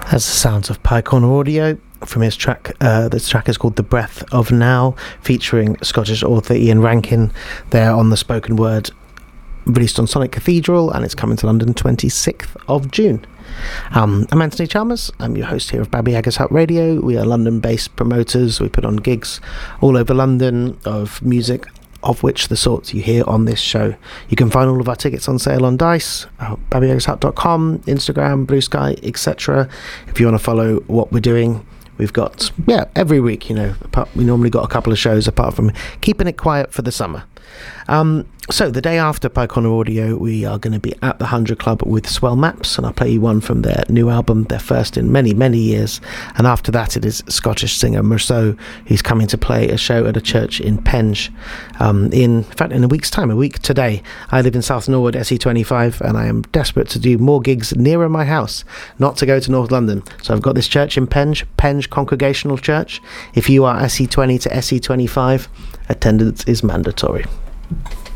That's the sounds of Pye Corner Audio from his track. This track is called The Breath of Now, featuring Scottish author Ian Rankin there on the spoken word, released on Sonic Cathedral, and it's coming to London 26th of June. I'm Anthony Chalmers. I'm your host here of Baba Yaga's Hut Radio. We are London-based promoters. We put on gigs all over London of music, of which the sorts you hear on this show. You can find all of our tickets on sale on Dice, babayagashut.com, Instagram, Blue Sky, etc. If you want to follow what we're doing, we've got, every week, we normally got a couple of shows apart from keeping it quiet for the summer. So the day after Pye Corner Audio, we are going to be at the 100 Club with Swell Maps, and I'll play you one from their new album, their first in many, many years. And after that, it is Scottish singer Merceau, who's coming to play a show at a church in Penge. In a week's time, a week today. I live in South Norwood, SE25, and I am desperate to do more gigs nearer my house, not to go to North London. So I've got this church in Penge Congregational Church. If you are SE20 to SE25, attendance is mandatory.